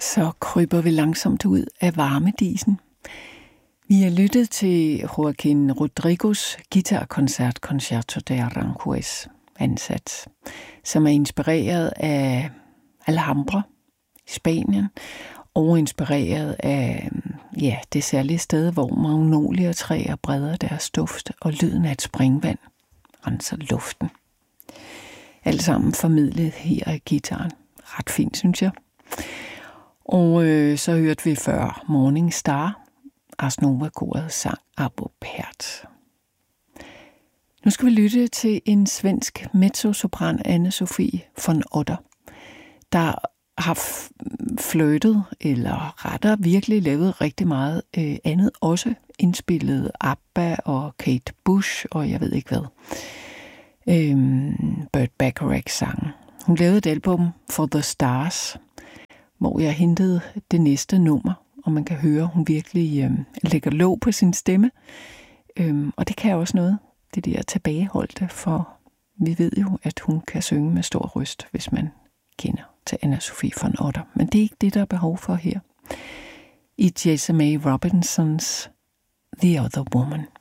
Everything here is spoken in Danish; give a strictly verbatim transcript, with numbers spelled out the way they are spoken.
Så kryber vi langsomt ud af varmedisen. Vi har lyttet til Joaquín Rodrigos guitarkoncert Concierto de Aranjuez ansats, som er inspireret af Alhambra i Spanien, og inspireret af ja, det særlige sted, hvor magnoliatræer breder deres duft, og lyden af et springvand renser luften. Alt sammen formidlet her af guitaren. Ret fint, synes jeg. Og øh, så hørte vi før Morning Star, Ars Nova-koret sang Abopert. Nu skal vi lytte til en svensk mezzosopran, Anne-Sofie von Otter, der har flirtet, eller rettere virkelig lavet rigtig meget øh, andet, også indspillet ABBA og Kate Bush, og jeg ved ikke hvad. Øhm, Burt Bacharach sang. Hun lavede et album For the Stars, hvor jeg hentede det næste nummer, og man kan høre, at hun virkelig øh, lægger låg på sin stemme. Øhm, og det kan også noget, det der tilbageholdte, for vi ved jo, at hun kan synge med stor røst, hvis man kender til Anne-Sofie von Otter. Men det er ikke det, der er behov for her. I Jesse May Robinsons The Other Woman.